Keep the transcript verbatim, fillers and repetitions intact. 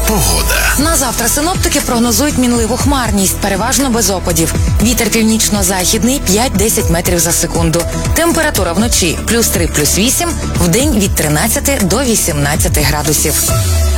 Погода. На завтра синоптики прогнозують мінливу хмарність, переважно без опадів. Вітер північно-західний п'ять-десять метрів за секунду. Температура вночі плюс три, плюс вісім, вдень від тринадцяти до вісімнадцяти градусів.